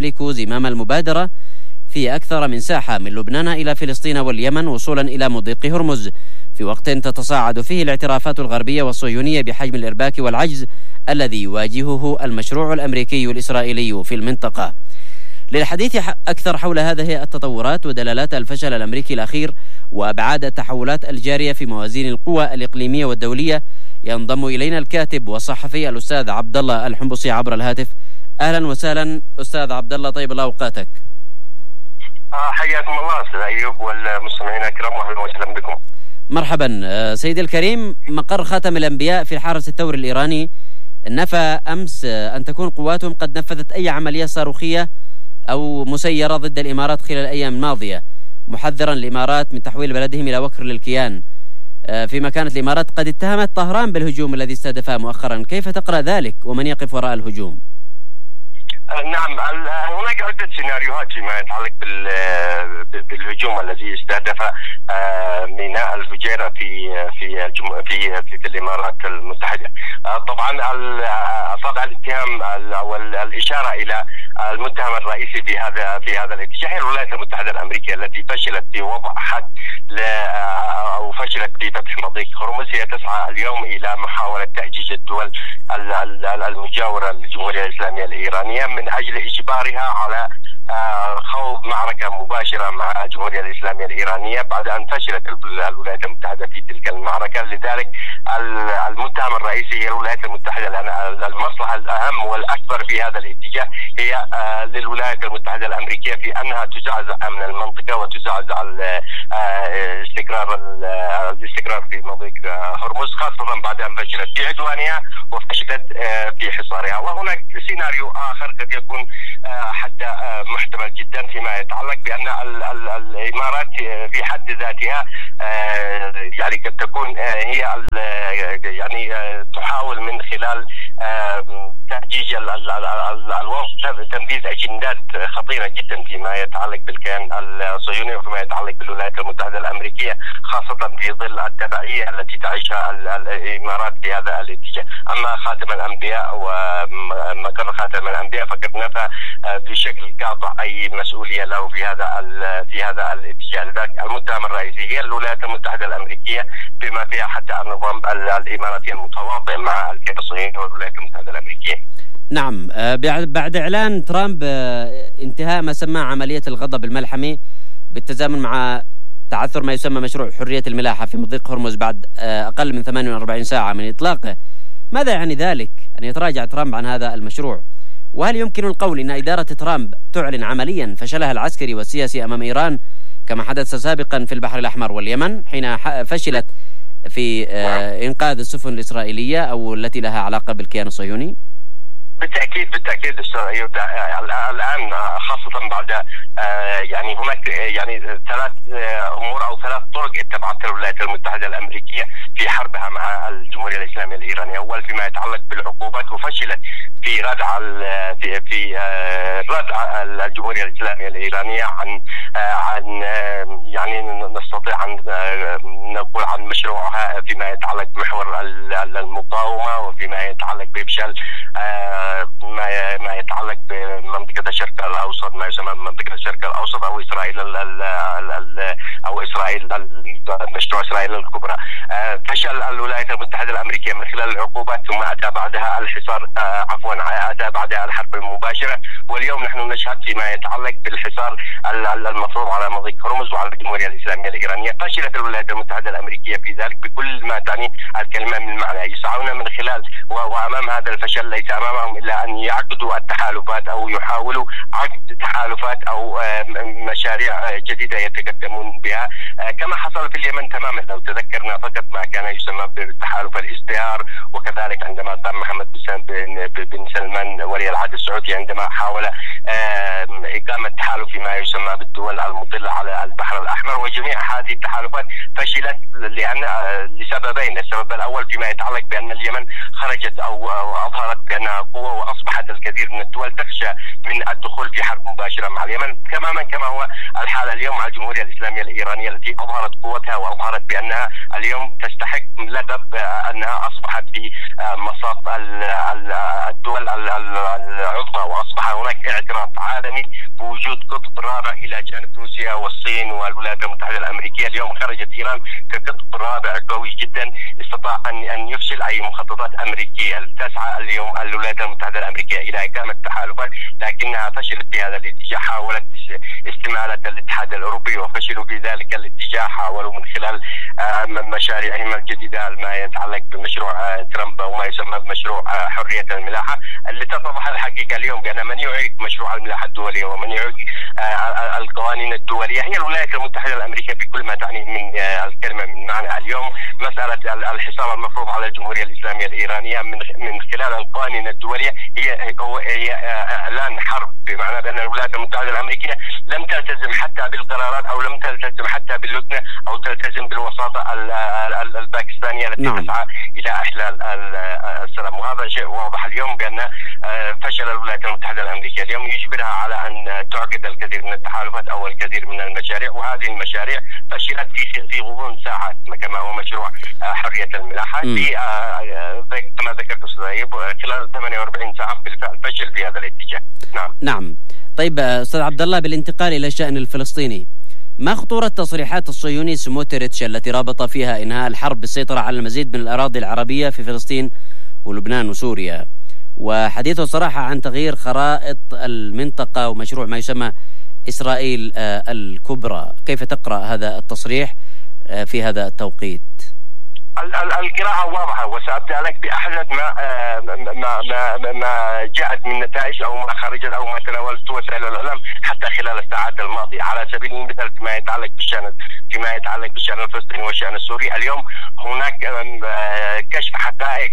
تملك زمام المبادرة في أكثر من ساحة من لبنان إلى فلسطين واليمن وصولا إلى مضيق هرمز، في وقت تتصاعد فيه الاعترافات الغربية والصهيونية بحجم الإرباك والعجز الذي يواجهه المشروع الأمريكي الإسرائيلي في المنطقة. للحديث أكثر حول هذه التطورات ودلالات الفشل الأمريكي الأخير وأبعاد التحولات الجارية في موازين القوى الإقليمية والدولية، ينضم إلينا الكاتب والصحفي الأستاذ عبد الله الحنبصي عبر الهاتف. أهلا وسهلا أستاذ عبد الله، طيب الله أوقاتك. حياكم الله أستاذ أيوب والمستمعين الكرام، وأهلا وسهلا بكم. مرحبا سيدي الكريم. مقر خاتم الأنبياء في الحرس الثوري الإيراني نفى أمس أن تكون قواتهم قد نفذت أي عملية صاروخية أو مسيرة ضد الإمارات خلال الأيام الماضية، محذرا الإمارات من تحويل بلدهم إلى وكر للكيان، فيما كانت الإمارات قد اتهمت طهران بالهجوم الذي استهدفها مؤخرا. كيف تقرأ ذلك ومن يقف وراء الهجوم؟ نعم، هناك عدة سيناريوهات فيما يتعلق بالهجوم الذي استهدف ميناء الفجيرة في الإمارات المتحدة. طبعا صدع الاتهام او الاشاره الى المتهم الرئيسي في هذا الاتجاه هي الولايات المتحده الامريكيه التي فشلت في وضع حد او فشلت في فتح مضيق هرمز. هي تسعى اليوم الى محاوله تأجيج الدول المجاوره للجمهوريه الاسلاميه الايرانيه من اجل اجبارها على خوض معركة مباشرة مع الجمهورية الإسلامية الإيرانية بعد أن فشلت الولايات المتحدة في تلك المعركة. لذلك المتهم الرئيسي هي الولايات المتحدة، لأن المصلحة الأهم والأكبر في هذا الاتجاه هي للولايات المتحدة الأمريكية في أنها تزعزع أمن المنطقة وتزعزع الاستقرار في مضيق هرمز، خاصة بعد أن فشلت في عدوانها وفشلت في حصارها. وهناك سيناريو آخر قد يكون حتى محتمل جدا فيما يتعلق بأن الإمارات في حد ذاتها يعني قد تكون هي يعني تحاول من خلال تأجيج الوضع تنفيذ أجندات خطيرة جدا فيما يتعلق بالكيان الصهيوني وفيما يتعلق بالولايات المتحدة الأمريكية، خاصة في ظل التبعية التي تعيشها الإمارات في هذا الاتجاه. أما خاتم الأنبياء ومقر خاتم الأنبياء فقد نفى بشكل قاطع أي مسؤولية له في هذا الاتجاه. لذلك المتهم الرئيسي هي الولايات المتحدة الأمريكية بما فيها حتى النظام الإماراتي المتواطئ مع الكيان الصهيوني والولايات المتحدة الأمريكية. نعم، بعد إعلان ترامب انتهاء ما سماه عملية الغضب الملحمي بالتزامن مع تعثر ما يسمى مشروع حرية الملاحة في مضيق هرمز بعد أقل من 48 ساعة من إطلاقه، ماذا يعني ذلك أن يتراجع ترامب عن هذا المشروع؟ وهل يمكن القول أن إدارة ترامب تعلن عمليا فشلها العسكري والسياسي أمام إيران كما حدث سابقا في البحر الأحمر واليمن حين فشلت في إنقاذ السفن الإسرائيلية أو التي لها علاقة بالكيان الصهيوني؟ بالتأكيد أستاذ أيوب، الآن خاصة بعد يعني هناك يعني ثلاث أمور أو ثلاث طرق اتبعتها الولايات المتحدة الأمريكية في حربها مع الجمهورية الإسلامية الإيرانية. أول فيما يتعلق بالعقوبات، وفشلت في ردع ردع الجمهورية الإسلامية الإيرانية عن يعني نستطيع أن نقول عن مشروعها فيما يتعلق بمحور المقاومة، وفيما يتعلق بفشل ما يتعلق بمنطقة الشرق الأوسط، ما يسمى منطقة الشرق الأوسط أو إسرائيل مشروع إسرائيل الكبرى. فشل الولايات المتحدة الأمريكية من خلال العقوبات، ثم أتى بعدها الحصار أتى بعدها الحرب المباشرة، واليوم نحن نشهد فيما يتعلق بالحصار المفروض على مضيق هرمز وعلى الجمهورية الإسلامية الإيرانية. فشلت الولايات المتحدة الأمريكية في ذلك بكل ما تعني الكلمة من معنى. يسعون من خلال وأمام هذا الفشل ليس أمامهم إلا أن يعقدوا التحالفات أو يحاولوا عقد تحالفات أو مشاريع جديدة يتقدمون بها، كما حصل في اليمن تماما. لو تذكرنا فقط ما كان يسمى بالتحالف الازدهار، وكذلك عندما قام محمد بن سلمان ولي العهد السعودي عندما حاول إقامة تحالف فيما يسمى بالدول المطلة على البحر الأحمر. وجميع هذه التحالفات فشلت لسببين. السبب الأول فيما يتعلق بأن اليمن خرجت أو أظهرت بأنها قوة، وأصبحت الكثير من الدول تخشى من الدخول في حرب مباشرة مع اليمن، تماما كما هو الحالة اليوم مع الجمهورية الإسلامية الإيرانية التي أظهرت قوتها وأظهرت بأنها اليوم تستحق لقب أنها أصبحت في مصاف الدول العظمى، وأصبح هناك اعتراف عالمي وجود قطب رابع إلى جانب روسيا والصين والولايات المتحدة الأمريكية. اليوم خرجت إيران كقطب رابع قوي جدا استطاع أن يفشل أي مخططات أمريكية. تسعى اليوم الولايات المتحدة الأمريكية إلى إقامة تحالفات لكنها فشلت في هذا الاتجاه. حاولت استمالة الاتحاد الأوروبي وفشلوا في ذلك الاتجاه. حاولوا من خلال مشاريعهم الجديدة ما يتعلق بمشروع ترامب وما يسمى بمشروع حرية الملاحة، اللي تتضح الحقيقة اليوم بأن من يعيق مشروع الملاحة الدولية ومن يعيق القوانين الدولية هي الولايات المتحدة الأمريكية بكل ما تعنيه من الكلمة من معنى. اليوم مسألة الحصار المفروض على الجمهورية الإسلامية الإيرانية من خلال القوانين الدولية هي إعلان حرب، بمعنى بأن الولايات المتحدة الأمريكية لم تلتزم حتى بالقرارات أو لم تلتزم حتى باللجنة أو تلتزم بالوساطة الباكستانية التي تسعى إلى إحلال السلام. وهذا شيء واضح اليوم بأن فشل الولايات المتحدة الأمريكية اليوم يجبرها على أن تعقد الكثير من التحالفات أو الكثير من المشاريع، وهذه المشاريع فشلت في غضون ساعات كما هو مشروع حرية الملاحة كما ذكرت أستاذ أيوب خلال 48 ساعة بالفعل فشل في هذا الاتجاه. نعم. طيب أستاذ عبد الله، بالانتقال إلى الشأن الفلسطيني، ما خطورة تصريحات الصهيوني سموتريتش التي رابط فيها إنهاء الحرب بالسيطرة على المزيد من الأراضي العربية في فلسطين ولبنان وسوريا، وحديثه صراحة عن تغيير خرائط المنطقة ومشروع ما يسمى إسرائيل الكبرى؟ كيف تقرأ هذا التصريح في هذا التوقيت؟ القراءة واضحة، وسأبدأ لك بأحدث ما جاءت من نتائج أو ما خرجت أو ما تناولت وسائل الإعلام حتى خلال الساعات الماضية. على سبيل المثال فيما يتعلق بالشأن الفلسطيني والشأن السوري، اليوم هناك كشف حقائق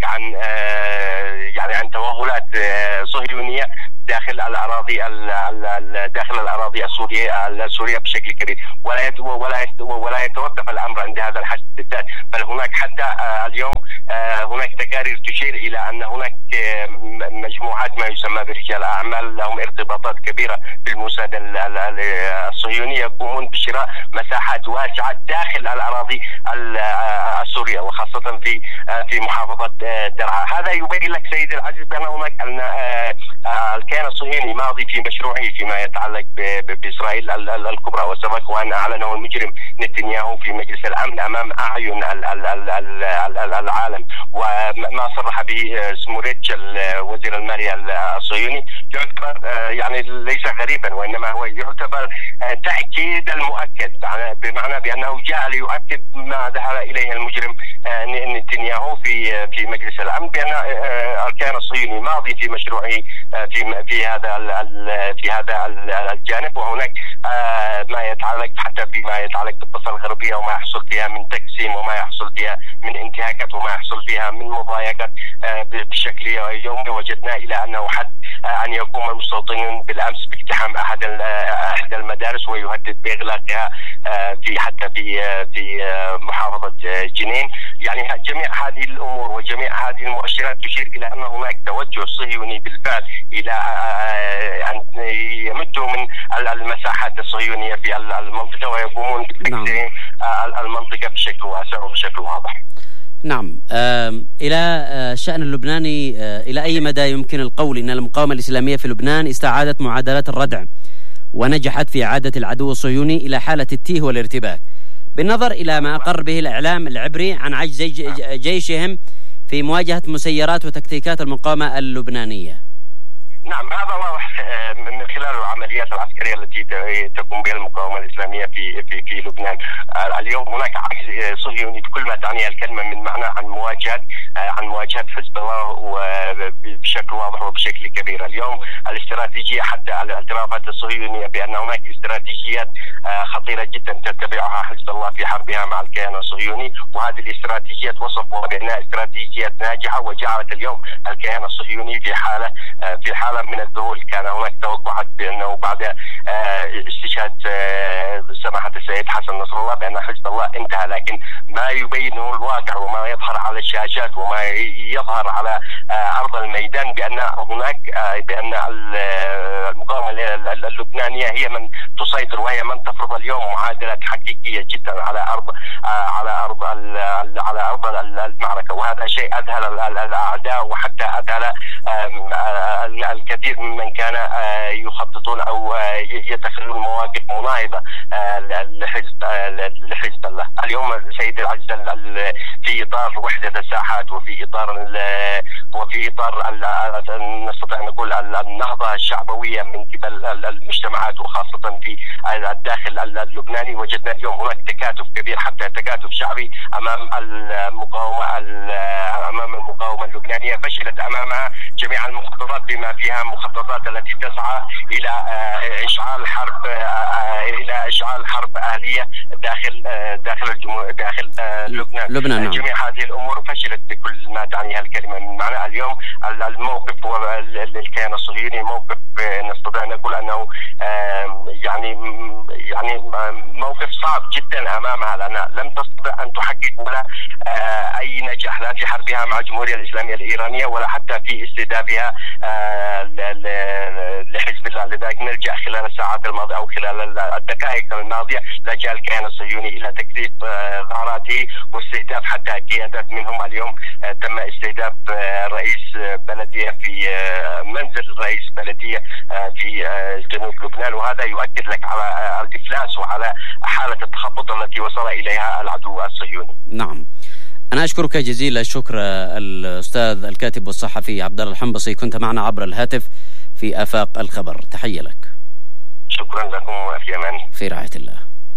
عن توغلات صهيونية داخل الأراضي السورية بشكل كبير، ولا يتوقف الأمر عند هذا الحد بالذات، بل هناك حتى اليوم هناك تقارير تشير إلى أن هناك مجموعات ما يسمى برجال أعمال لهم ارتباطات كبيرة بالموساد الصهيوني يقومون بشراء مساحات واسعة داخل الأراضي السورية وخاصة في محافظة درعا. هذا يبين لك سيدي العزيز بأن هناك الكيان الصهيوني ماضي في مشروعه فيما يتعلق بإسرائيل الكبرى، وسبق وأن أعلنه المجرم نتنياهو في مجلس الأمن أمام أعين العالم. وما صرح به سموتريتش وزير المالية الصهيوني يعتبر ليس غريبا، وإنما هو يعتبر تأكيد المؤكد، بمعنى بأنه جاء ليؤكد ما ذهب إليه المجرم نتنياهو في مجلس الأمن بأن الكيان الصهيوني ماضي في مشروعه في هذا الجانب. وهناك ما يتعلق حتى بما يتعلق بالضفة الغربية وما يحصل فيها من تقسيم وما يحصل فيها من انتهاكات وما يحصل فيها من مضايقات بشكل يومي. وجدنا إلى أنه حد أن يقوم المستوطنون بالأمس باقتحام أحد المدارس ويهدد بإغلاقها في محافظة جنين. جميع هذه الأمور وجميع هذه المؤشرات تشير إلى أن هناك توجه صهيوني بالفعل إلى أن يمدوا من المساحات الصهيونية في المنطقة ويقومون بتقسيم المنطقة بشكل واسع وبشكل واضح. نعم. إلى الشأن اللبناني، إلى أي مدى يمكن القول إن المقاومة الإسلامية في لبنان استعادت معادلات الردع ونجحت في إعادة العدو الصهيوني إلى حالة التيه والارتباك، بالنظر إلى ما أقر به الإعلام العبري عن عجز جيشهم في مواجهة مسيرات وتكتيكات المقاومة اللبنانية؟ نعم، هذا واضح من خلال العمليات العسكرية التي تقوم بها المقاومة الإسلامية في لبنان. اليوم هناك عجز صهيوني بكل ما تعنيه الكلمة من معنى عن مواجهة حزب الله بشكل واضح وبشكل كبير. اليوم الاستراتيجية حتى الاعترافات الصهيونية بأن هناك استراتيجيات خطيرة جدا تتبعها حزب الله في حربها مع الكيان الصهيوني، وهذه الاستراتيجيات وصفوها بأنها استراتيجيات ناجحة وجعلت اليوم الكيان الصهيوني في حالة من الذهول. كان هناك توقعات بأنه بعد استشهاد سماحة السيد حسن نصر الله بأن حزب الله انتهى، لكن ما يبينه الواقع وما يظهر على الشاشات وما يظهر على أرض الميدان بأن المقاومة اللبنانية هي من تسيطر وهي من تفرض اليوم معادلات حقيقية جدا على أرض المعركة. وهذا شيء أذهل الأعداء وحتى أذهل الكثير ممن كان يخططون أو إطار وحدة الساحات وفي إطار نستطيع نقول النهضة الشعبوية من قبل المجتمعات وخاصة في الداخل اللبناني. وجدنا اليوم هناك تكاتف كبير، حتى تكاتف شعبي أمام المقاومة اللبنانية. فشلت أمامها جميع المخططات بما فيها مخططات التي تسعى إلى إشعال حرب أهلية داخل لبنان. جميع هذه الأمور فشلت بكل ما تعنيها الكلمة من معنى. اليوم الموقف للكيان الصهيوني موقف نستطيع نقول أنه يعني موقف صعب جدا أمامها، لأنها لم تستطع أن تحقق ولا أي نجاح، لا في حربها مع الجمهورية الإسلامية الإيرانية ولا حتى في استهدافها لحزب الله. لذلك نلجأ خلال الساعات الماضية أو خلال الدقائق الماضية لجأ الكيان الصهيوني إلى تكثيف غاراته واستهداف حتى قيادات منهم. اليوم تم استهداف رئيس بلدية في منزل رئيس بلدية في جنوب لبنان، وهذا يؤكد لك على الإفلاس وعلى حالة التخبط التي وصل إليها العدو الصهيوني. نعم، أنا أشكرك جزيل الشكر الأستاذ الكاتب والصحفي عبد الله الحنبصي، كنت معنا عبر الهاتف في آفاق الخبر. تحية لك. شكرا لكم وفي أمان. في رعاية الله.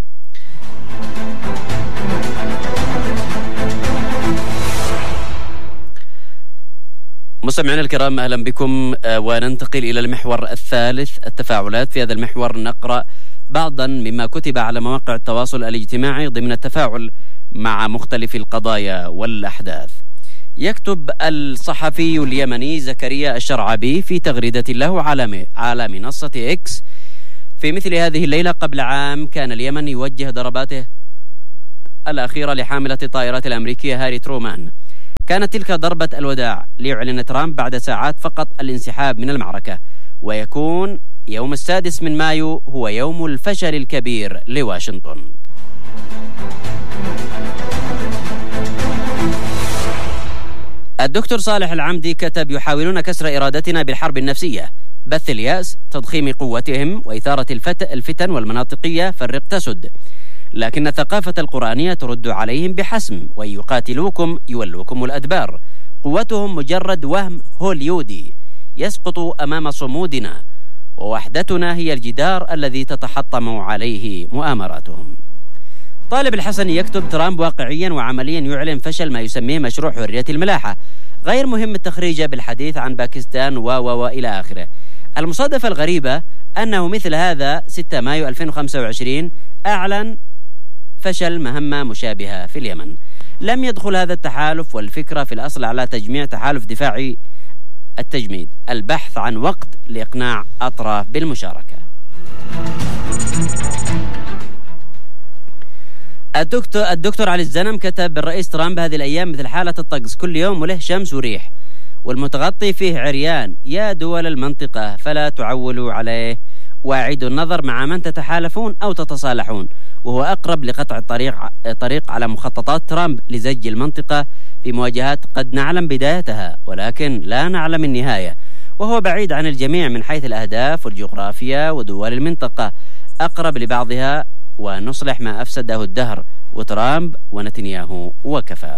مستمعينا الكرام، أهلا بكم، وننتقل إلى المحور الثالث، التفاعلات. في هذا المحور نقرأ بعضا مما كتب على مواقع التواصل الاجتماعي ضمن التفاعل مع مختلف القضايا والأحداث. يكتب الصحفي اليمني زكريا الشرعبي في تغريدة له على منصة إكس: في مثل هذه الليلة قبل عام كان اليمن يوجه ضرباته الأخيرة لحاملة الطائرات الأمريكية هاري ترومان. كانت تلك ضربة الوداع ليعلن ترامب بعد ساعات فقط الانسحاب من المعركة، ويكون يوم 6 مايو هو يوم الفشل الكبير لواشنطن. الدكتور صالح العمدي كتب: يحاولون كسر إرادتنا بالحرب النفسية، بث اليأس، تضخيم قوتهم، وإثارة الفتن والمناطقية فرق تسد، لكن الثقافة القرآنية ترد عليهم بحسم، وإن يقاتلوكم يولوكم الأدبار. قوتهم مجرد وهم هوليودي يسقط أمام صمودنا، ووحدتنا هي الجدار الذي تتحطم عليه مؤامراتهم. طالب الحسني يكتب: ترامب واقعيا وعمليا يعلن فشل ما يسميه مشروع حرية الملاحة، غير مهم التخريج بالحديث عن باكستان وإلى آخره. المصادفة الغريبة أنه مثل هذا 6 مايو 2025 أعلن فشل مهمة مشابهة في اليمن. لم يدخل هذا التحالف والفكرة في الأصل على تجميع تحالف دفاعي التجميد، البحث عن وقت لإقناع أطراف بالمشاركة. الدكتور علي الزنم كتب: الرئيس ترامب هذه الأيام مثل حالة الطقس، كل يوم وله شمس وريح والمتغطي فيه عريان، يا دول المنطقة فلا تعولوا عليه، واعيدوا النظر مع من تتحالفون أو تتصالحون، وهو أقرب لقطع الطريق على مخططات ترامب لزج المنطقة في مواجهات قد نعلم بدايتها ولكن لا نعلم النهاية، وهو بعيد عن الجميع من حيث الأهداف والجغرافيا ودول المنطقة، أقرب لبعضها، ونصلح ما أفسده الدهر، وترامب ونتنياهو وكفى.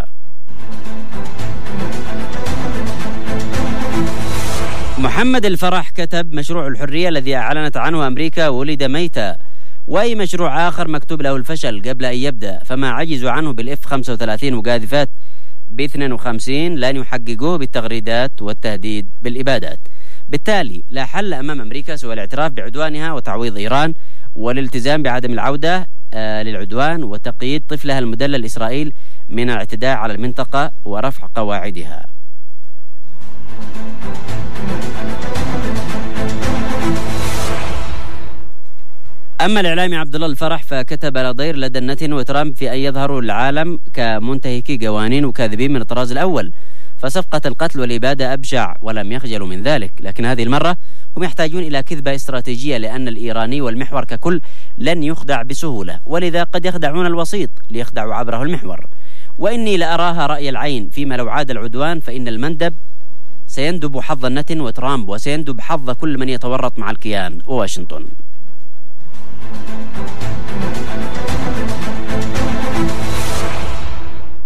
محمد الفرح كتب: مشروع الحرية الذي أعلنت عنه أمريكا ولد ميتا، وأي مشروع آخر مكتوب له الفشل قبل أن يبدأ، فما عجزوا عنه بالإف 35 وقاذفات ب52 لن يحققوه بالتغريدات والتهديد بالإبادات. بالتالي لا حل أمام أمريكا سوى الاعتراف بعدوانها وتعويض إيران والالتزام بعدم العودة للعدوان وتقييد طفلها المدلل إسرائيل من الاعتداء على المنطقة ورفع قواعدها. أما الإعلامي عبد الله الفرح فكتب: لا ضير لدى النتن وترامب في أن يظهروا للعالم كمنتهكي قوانين وكاذبين من الطراز الأول، فصفقة القتل والإبادة أبشع ولم يخجلوا من ذلك، لكن هذه المرة هم يحتاجون إلى كذبة استراتيجية، لأن الإيراني والمحور ككل لن يخدع بسهولة، ولذا قد يخدعون الوسيط ليخدعوا عبره المحور. وإني لأراها رأي العين، فيما لو عاد العدوان فإن المندب سيندب حظ النتن وترامب، وسيندب حظ كل من يتورط مع الكيان وواشنطن.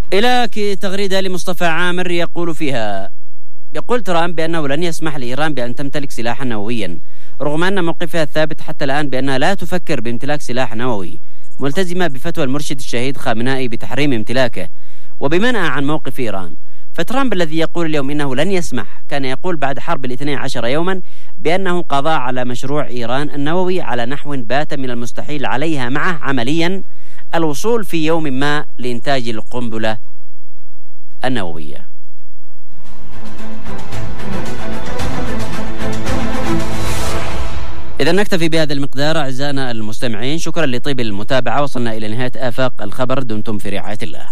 إلى تغريدة لمصطفى عامر يقول ترامب بأنه لن يسمح لإيران بأن تمتلك سلاحا نوويا، رغم أن موقفها الثابت حتى الآن بأنها لا تفكر بامتلاك سلاح نووي، ملتزمة بفتوى المرشد الشهيد خامنائي بتحريم امتلاكه وبمنع عن موقف إيران. فترامب الذي يقول اليوم إنه لن يسمح كان يقول بعد حرب 12 يوما بأنه قضى على مشروع إيران النووي على نحو بات من المستحيل عليها معه عمليا الوصول في يوم ما لإنتاج القنبلة النووية. إذا نكتفي بهذا المقدار أعزائنا المستمعين، شكرا لطيب المتابعة، وصلنا إلى نهاية آفاق الخبر، دمتم في رعاية الله.